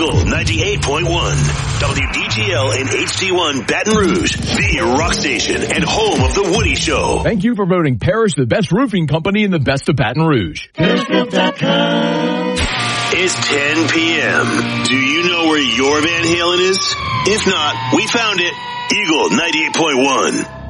Eagle 98.1, WDGL and HD1 Baton Rouge, the rock station and home of The Woody Show. Thank you for voting Parrish the best roofing company in the best of Baton Rouge. It's 10 p.m. Do you know where your Van Halen is? If not, we found it. Eagle 98.1.